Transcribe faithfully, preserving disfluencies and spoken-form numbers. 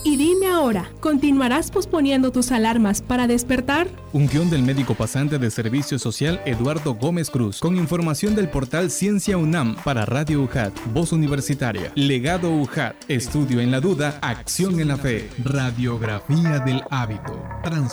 Y dime ahora, ¿continuarás posponiendo tus alarmas para despertar? Un guión del médico pasante de Servicio Social Eduardo Gómez Cruz, con información del portal Ciencia UNAM para Radio U J A T, Voz Universitaria, Legado U J A T, Estudio en la Duda, Acción en la Fe, Radiografía del Hábito. Trans